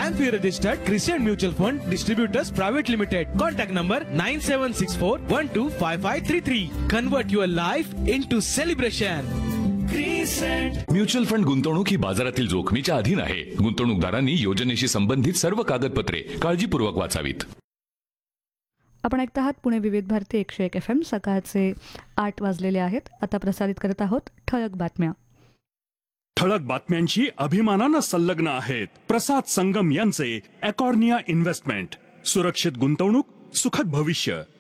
AMFI registered Christian Mutual Fund Distributors Private Limited. Contact number 9764125533. Convert your life into celebration. Mutual fund गुंतवणूक ही बाजारातील जोखमीच्या अधीन आहे. गुंतवणूकदारांनी योजनेशी संबंधित सर्व कागदपत्रे काळजीपूर्वक वाचावीत. आपण ऐकत आहात पुणे विविध भारती 101 FM. सकाळचे 8 वाजलेले आहेत. आता प्रसारित करत आहोत ठळक बातम्या. ठळक बातम्यांची अभिमानानं संलग्न आहेत प्रसाद संगम यांचे अकॉर्निया इन्व्हेस्टमेंट. सुरक्षित गुंतवणूक, सुखद भविष्य.